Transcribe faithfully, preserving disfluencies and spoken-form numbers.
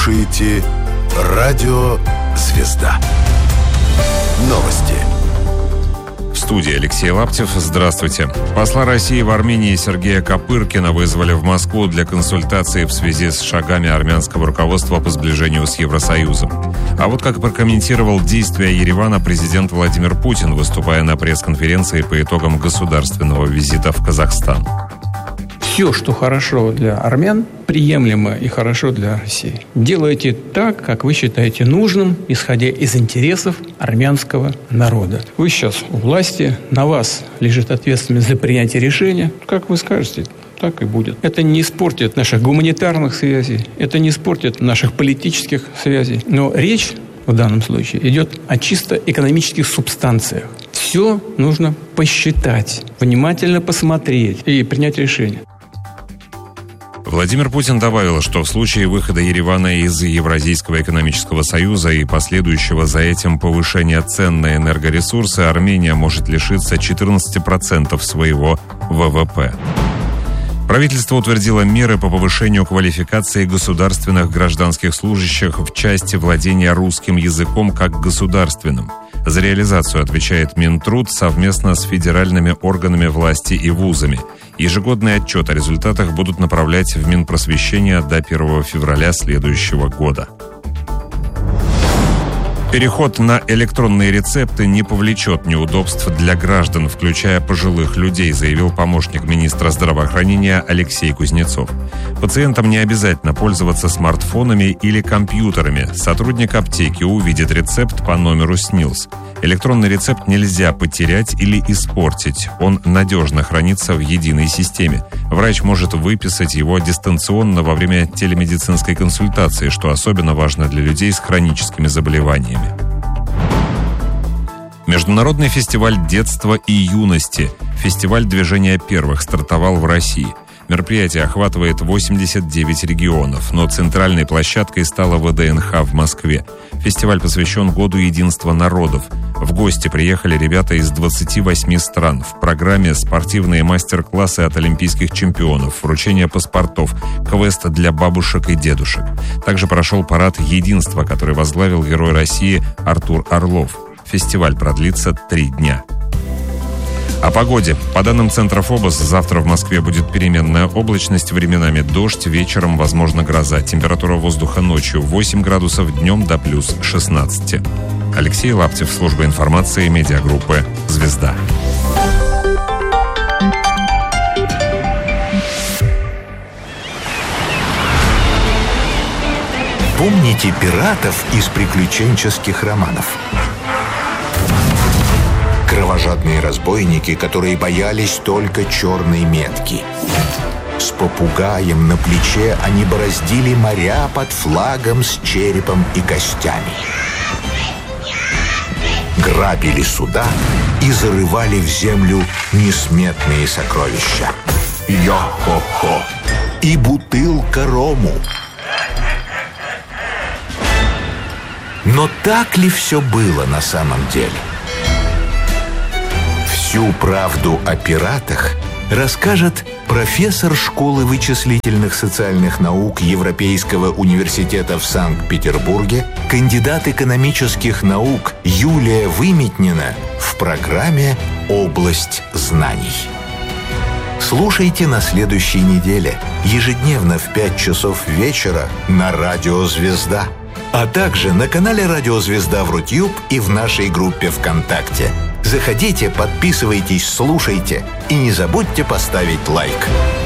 слушаете Радио «Звезда». Новости. В студии Алексей Лаптев. Здравствуйте. Посла России в Армении Сергея Копыркина вызвали в Москву для консультации в связи с шагами армянского руководства по сближению с Евросоюзом. А вот как прокомментировал действия Еревана президент Владимир Путин, выступая на пресс-конференции по итогам государственного визита в Казахстан. Все, что хорошо для армян, приемлемо и хорошо для России. Делайте так, как вы считаете нужным, исходя из интересов армянского народа. Вы сейчас у власти, на вас лежит ответственность за принятие решения. Как вы скажете, так и будет. Это не испортит наших гуманитарных связей, это не испортит наших политических связей. Но речь в данном случае идет о чисто экономических субстанциях. Все нужно посчитать, внимательно посмотреть и принять решение. Владимир Путин добавил, что в случае выхода Еревана из Евразийского экономического союза и последующего за этим повышения цен на энергоресурсы, Армения может лишиться четырнадцати процентов своего ВВП. Правительство утвердило меры по повышению квалификации государственных гражданских служащих в части владения русским языком как государственным. За реализацию отвечает Минтруд совместно с федеральными органами власти и вузами. Ежегодный отчет о результатах будут направлять в Минпросвещение до первого февраля следующего года. Переход на электронные рецепты не повлечет неудобств для граждан, включая пожилых людей, заявил помощник министра здравоохранения Алексей Кузнецов. Пациентам не обязательно пользоваться смартфонами или компьютерами. Сотрудник аптеки увидит рецепт по номеру СНИЛС. Электронный рецепт нельзя потерять или испортить. Он надежно хранится в единой системе. Врач может выписать его дистанционно во время телемедицинской консультации, что особенно важно для людей с хроническими заболеваниями. Международный фестиваль детства и юности, фестиваль движения первых, стартовал в России. Мероприятие охватывает восемьдесят девять регионов, но центральной площадкой стала ВДНХ в Москве. Фестиваль посвящен Году единства народов. В гости приехали ребята из двадцати восьми стран. В программе спортивные мастер-классы от олимпийских чемпионов, вручение паспортов, квест для бабушек и дедушек. Также прошел парад единства, который возглавил герой России Артур Орлов. Фестиваль продлится три дня. О погоде. По данным Центра ФОБОС, завтра в Москве будет переменная облачность, временами дождь, вечером возможна гроза. Температура воздуха ночью восемь градусов, днем до плюс шестнадцати. Алексей Лаптев, служба информации, медиагруппы «Звезда». Помните пиратов из приключенческих романов? Кровожадные разбойники, которые боялись только черной метки. С попугаем на плече они бороздили моря под флагом с черепом и костями. Грабили суда и зарывали в землю несметные сокровища. Йо-хо-хо! И бутылка рому. Но так ли все было на самом деле? Всю правду о пиратах расскажет профессор школы вычислительных социальных наук Европейского университета в Санкт-Петербурге, кандидат экономических наук Юлия Выметнина в программе «Область знаний». Слушайте на следующей неделе, ежедневно в пять часов вечера на Радио «Звезда», а также на канале Радио «Звезда» в Рутюб и в нашей группе ВКонтакте. Заходите, подписывайтесь, слушайте и не забудьте поставить лайк.